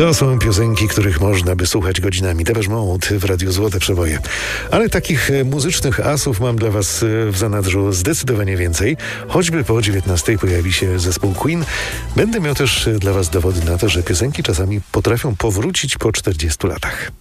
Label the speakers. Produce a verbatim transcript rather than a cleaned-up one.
Speaker 1: To są piosenki, których można by słuchać godzinami. Depeche Mode w Radiu Złote Przeboje. Ale takich muzycznych asów mam dla was w zanadrzu zdecydowanie więcej. Choćby po dziewiętnastej pojawi się zespół Queen. Będę miał też dla was dowody na to, że piosenki czasami potrafią powrócić po czterdziestu latach.